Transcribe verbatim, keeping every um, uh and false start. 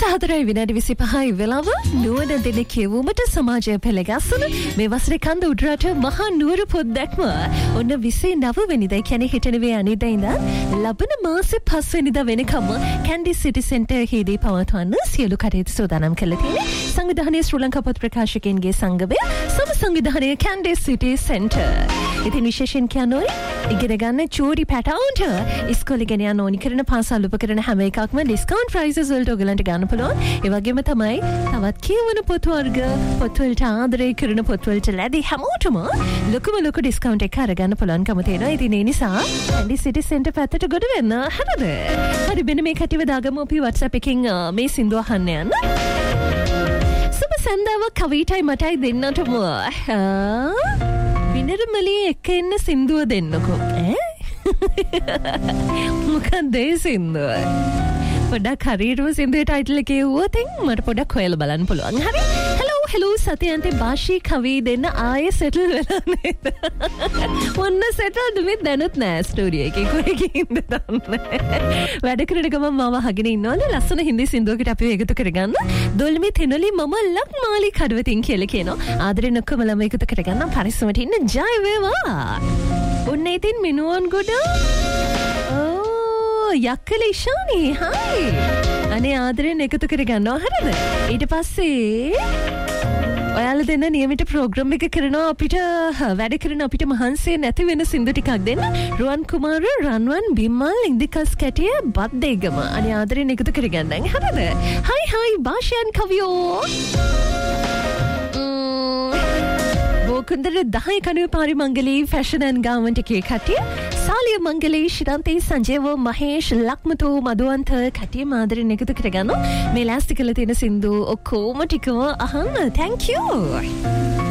සහතරයි විනාඩි විසිපහයි වෙලාව නුවණ දෙන කියවීමට සමාජය පෙළගස්සන මේ වසරේ කන්ද උඩරට මහා නුවර පොත් දැක්ම ඔන්න විසි නව වෙනිදා කියන්නේ හිටනවේ අනිදා ඉඳන් ලබන මාසේ පහ වෙනිදා වෙනකම් කැන්ඩි සිටි සෙන්ටර් එකේදී පවත්වන්න සියලු කටයුතු සූදානම් කරලා තියෙනවා. සංවිධානයේ ශ්‍රී ලංකා පොත් ප්‍රකාශකයන්ගේ සංගමය සම සංවිධානයේ කැන්ඩි සිටි සෙන්ටර්. ඉතින් විශේෂයෙන් කියන්නේ ඉගෙන ගන්න චූරි පැටවුන්ට ඉස්කෝලේ ගෙන යන ඕනි කරන පාසල් උපකරණ හැම එකක්ම ඩිස්කවුන්ට් ප්‍රයිසස් වලට ඔයගලන්ට ගන්න පුළුවන්. ඒ වගේම තමයි තවත් කියවන පොත් වර්ග පොත් වලට ආදරය කරන පොත් වලට ලැබි හැමෝටම ලොකුම ලොකු ඩිස්කවුන්ට් එක අරගන්න පුළුවන්කම තියෙනවා. ඉතින් ඒ නිසා කැන්ඩි සිටි සෙන්ටර් පැත්තට ගොඩ වෙන්න හරිද? හරි මෙන්න මේ කටිව දාගමු අපි WhatsApp එකකින් මේ සින්දුව අහන්න යන්න. සුබ සන්දාවක් කවිතයි මටයි දෙන්නටම විනරමලී එක්ක එන්න සින්දුව දෙන්නකෝ. ඈ මොකක්ද ඒ සින්දුව? පොඩක් හරියටම සින්දුවේ ටයිටල් එක කිව්වොත් මට පොඩක් හොයලා බලන්න පුළුවන්. හරි. හෙලෝ හෙලෝ සතියන්තේ භාෂී කවි දෙන්න ආයෙ සෙටල් වෙලා නේද? මොන්න සෙටල්ද මේ දැනුත් නෑ ස්ටුඩියෝ එකේ කොහෙ ගිහින්ද දන්නේ. වැඩ කරන ගමන් මම අහගෙන ඉන්නවනේ ලස්සන හින්දි සින්දුවකට අපි එකතු කරගන්න. දොල්මි තෙනලි මම ලක්මාලි කඩවතින් කියලා කියනවා. ආදරෙන් ඔක්කොම ළම එකතු කරගන්න පරිස්සමට ඉන්න ජය වේවා. ඔන්න ඉතින් මිනුවන් ගොඩ යක්කල ඉෂානී හයි අනේ ආදරෙන් එකතු කරගන්නවා හරිද? ඊට පස්සේ ඔයාලා දෙන්න නියමිත ප්‍රෝග්‍රෑම් එක කරනවා අපිට වැඩ කරන අපිට මහන්සිය නැති වෙන සින්දු ටිකක් දෙන්න. රුවන් කුමාර රන්වන් බිම්මල් ඉන්දිකස් කැටිය බද්දේගම අනේ ආදරෙන් එකතු කරගන්න හරිද? හයි හයි භාෂයන් කවියෝ බෝකුන්දර දහය කනුව පාරි මංගලී ෆැෂන් ඇන් ගාමන්ට් එකේ කටිය සාලිය මංගලී ශිරන්තේ සංජයව මහේෂ් ලක්මතු මදුවන්ත කටිය මාදරෙන් එකතු කරගන්න මේ ලෑස්ති කරලා තියෙන සින්දු ඔක්කොම ටිකම අහන්න. thank you